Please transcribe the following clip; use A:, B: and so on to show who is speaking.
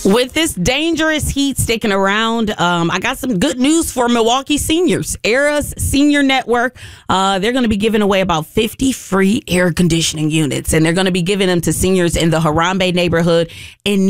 A: With this dangerous heat sticking around, I got some good news for Milwaukee seniors. Era's Senior Network, they're going to be giving away about 50 free air conditioning units, and they're going to be giving them to seniors in the Harambe neighborhood in